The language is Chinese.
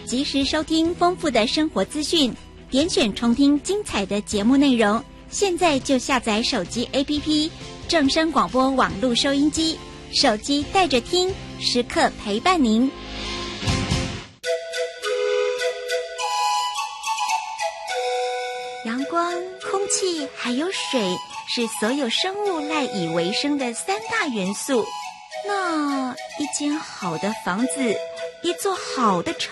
及时收听丰富的生活资讯，点选重听精彩的节目内容。现在就下载手机 APP 正声广播网络收音机，手机带着听，时刻陪伴您。阳光、空气还有水是所有生物赖以为生的3大元素。那一间好的房子，一座好的车